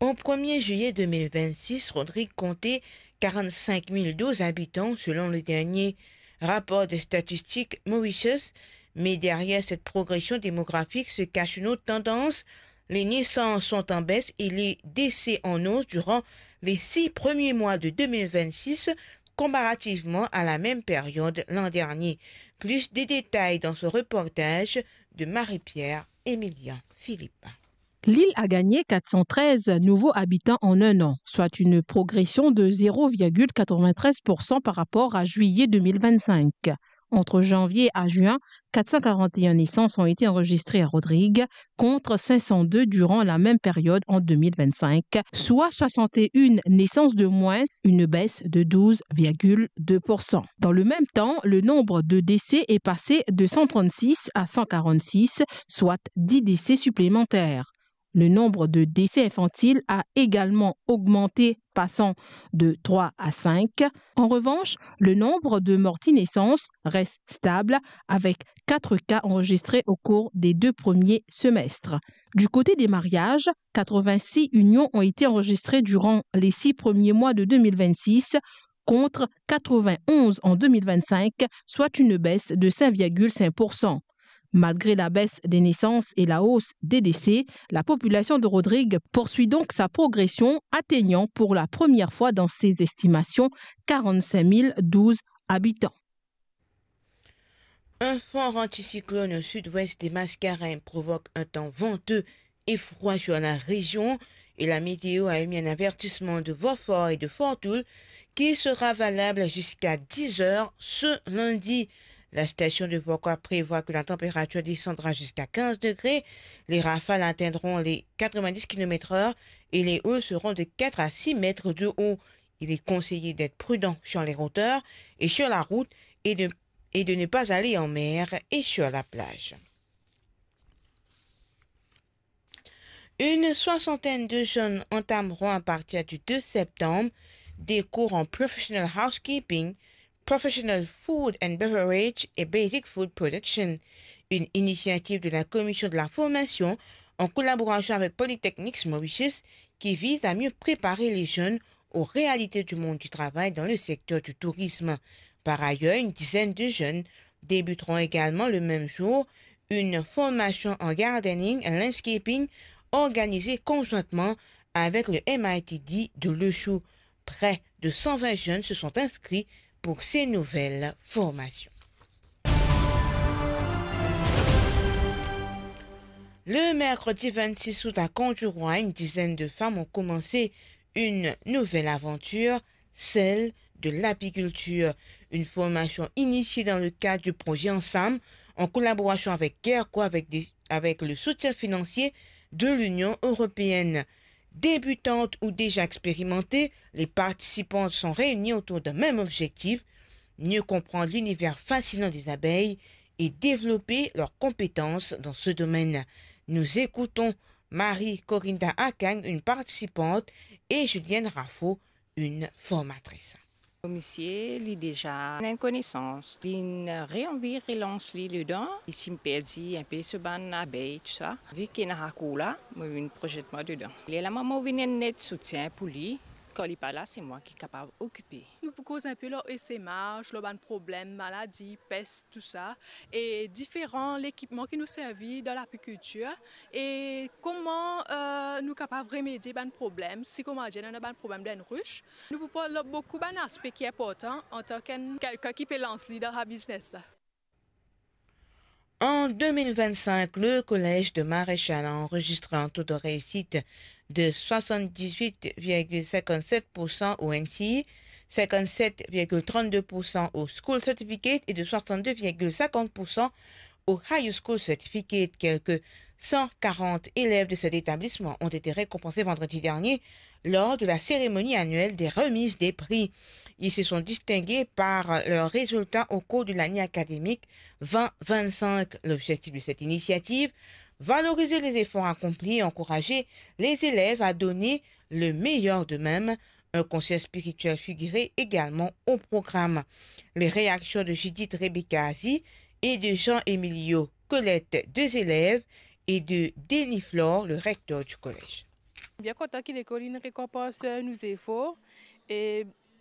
Au 1er juillet 2026, Rodrigue comptait 45 012 habitants selon le dernier rapport de statistiques Mauritius. Mais derrière cette progression démographique se cache une autre tendance. Les naissances sont en baisse et les décès en hausse durant les 6 premiers mois de 2026 comparativement à la même période l'an dernier. Plus de détails dans ce reportage de Marie-Pierre Emilien Philippe. L'île a gagné 413 nouveaux habitants en un an, soit une progression de 0,93% par rapport à juillet 2025. Entre janvier à juin, 441 naissances ont été enregistrées à Rodrigue, contre 502 durant la même période en 2025, soit 61 naissances de moins, une baisse de 12,2%. Dans le même temps, le nombre de décès est passé de 136 à 146, soit 10 décès supplémentaires. Le nombre de décès infantiles a également augmenté, passant de 3 à 5. En revanche, le nombre de morts-naissances reste stable, avec 4 cas enregistrés au cours des 2 premiers semestres. Du côté des mariages, 86 unions ont été enregistrées durant les 6 premiers mois de 2026, contre 91 en 2025, soit une baisse de 5,5%. Malgré la baisse des naissances et la hausse des décès, la population de Rodrigue poursuit donc sa progression, atteignant pour la première fois dans ses estimations 45 012 habitants. Un fort anticyclone au sud-ouest des Mascareins provoque un temps venteux et froid sur la région et la météo a émis un avertissement de vent fort et de forte houle qui sera valable jusqu'à 10 heures ce lundi. La station de Port-Carre prévoit que la température descendra jusqu'à 15 degrés, les rafales atteindront les 90 km/h et les houles seront de 4 à 6 mètres de haut. Il est conseillé d'être prudent sur les hauteurs et sur la route et de ne pas aller en mer et sur la plage. Une soixantaine de jeunes entameront à partir du 2 septembre des cours en Professional Housekeeping, Professional Food and Beverage et Basic Food Production, une initiative de la Commission de la formation en collaboration avec Polytechnics Mauritius qui vise à mieux préparer les jeunes aux réalités du monde du travail dans le secteur du tourisme. Par ailleurs, une dizaine de jeunes débuteront également le même jour une formation en gardening and landscaping organisée conjointement avec le MITD de Lechou. Près de 120 jeunes se sont inscrits pour ces nouvelles formations. Le mercredi 26 août à Conjuroy, une dizaine de femmes ont commencé une nouvelle aventure, celle de l'apiculture, une formation initiée dans le cadre du projet Ensemble, en collaboration avec Kerco, avec le soutien financier de l'Union européenne. Débutantes ou déjà expérimentées, les participantes sont réunies autour d'un même objectif, mieux comprendre l'univers fascinant des abeilles et développer leurs compétences dans ce domaine. Nous écoutons Marie-Corinda Akang, une participante, et Julienne Raffo, une formatrice. Monsieur, il déjà une connaissance, il réenvie relance les dedans, il s'y perdit un peu sur ban abeille tout ça. Vu qu'il y a un là, moi une projetement dedans. Et la maman vient net soutien pour lui. Quand il n'est pas là, c'est moi qui suis capable d'occuper. Nous posons un peu leur SMH, leur problème, maladie, peste, tout ça, et différents équipements qui nous servent dans l'apiculture et comment nous sommes capables de remédier à un problème. Si comment j'ai un problème d'une ruche, nous pouvons beaucoup d'aspects qui sont importants en tant que quelqu'un qui peut lancer dans la business. En 2025, le collège de Maréchal a enregistré un taux de réussite de 78,57% au NCI, 57,32% au School Certificate et de 62,50% au High School Certificate. Quelques 140 élèves de cet établissement ont été récompensés vendredi dernier lors de la cérémonie annuelle des remises des prix. Ils se sont distingués par leurs résultats au cours de l'année académique 2025. L'objectif de cette initiative, valoriser les efforts accomplis et encourager les élèves à donner le meilleur d'eux-mêmes. Un conseil spirituel figurait également au programme. Les réactions de Judith Rebecca Azi et de Jean-Emilio Colette, deux élèves, et de Denis Flore, le recteur du collège. Bien content que l'école récompense nos efforts et